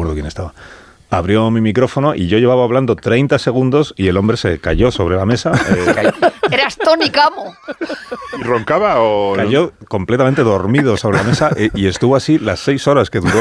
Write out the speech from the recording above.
acuerdo quién estaba. Abrió mi micrófono y yo llevaba hablando 30 segundos y el hombre se cayó sobre la mesa. ¿Eras Tony Camo? ¿Y roncaba o...? Cayó completamente dormido sobre la mesa y estuvo así las 6 horas que duró